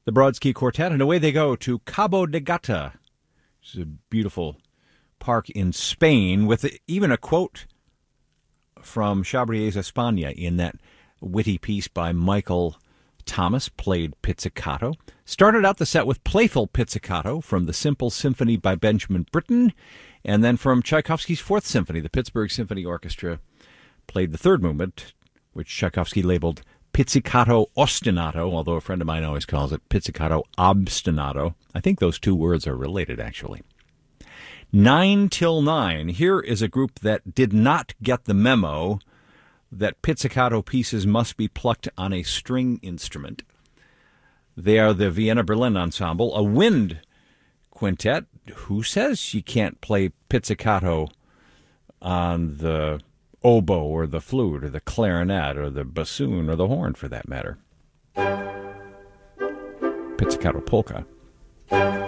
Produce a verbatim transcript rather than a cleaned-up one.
the Brodsky Quartet, and away they go to Cabo de Gata. It's a beautiful park in Spain, with even a quote from Chabrier's España in that witty piece by Michael Thomas, played pizzicato. Started out the set with playful pizzicato from the Simple Symphony by Benjamin Britten, and then from Tchaikovsky's Fourth Symphony, the Pittsburgh Symphony Orchestra played the third movement, which Tchaikovsky labeled pizzicato ostinato, although a friend of mine always calls it pizzicato obstinato. I think those two words are related, actually. Nine till nine. Here is a group that did not get the memo that pizzicato pieces must be plucked on a string instrument. They are the Vienna Berlin Ensemble, a wind quintet. Who says you can't play pizzicato on the oboe or the flute or the clarinet or the bassoon or the horn, for that matter? Pizzicato polka.